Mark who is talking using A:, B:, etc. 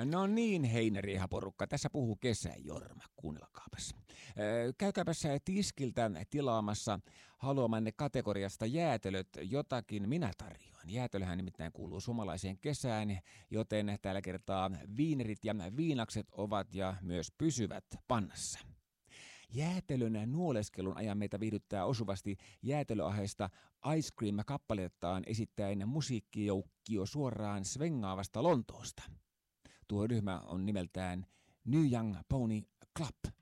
A: No niin, heinäriihaporukka, tässä puhuu Kesä-Jorma, kuunnelkaapas. Käykääpäs tiskiltä tilaamassa haluamanne kategoriasta jäätelöt, jotakin minä tarjoan. Jäätelöhän nimittäin kuuluu suomalaiseen kesään, joten tällä kertaa viinerit ja viinakset ovat ja myös pysyvät pannassa. Jäätelön nuoleskelun ajan meitä viihdyttää osuvasti jäätelöaiheesta Ice Cream-kappalettaan esittäen musiikkijoukkio suoraan svengaavasta Lontoosta. Tuo ryhmä on nimeltään New Young Pony Club.